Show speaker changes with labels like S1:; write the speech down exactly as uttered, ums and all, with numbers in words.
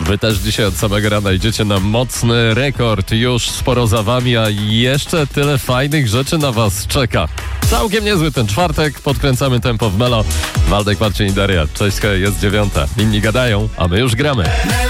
S1: Wy też dzisiaj od samego rana idziecie na mocny rekord. Już sporo za wami, a jeszcze tyle fajnych rzeczy na was czeka. Całkiem niezły ten czwartek. Podkręcamy tempo w Melo. Waldek, Marcin i Daria. Cześć, hej, jest dziewiąta. Inni gadają, a my już gramy.